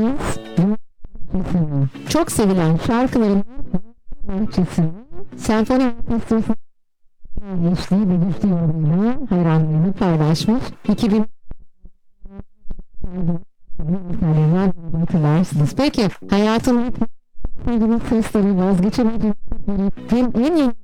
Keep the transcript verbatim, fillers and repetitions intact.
Çok sevilen şarkıların bahçesi senfoni orkestrası eşliği belirti yorumuyla hayranlığını paylaşmış. iki bin hatırlarsınız. Peki hayatın sesleri, vazgeçemediğim hem en iyi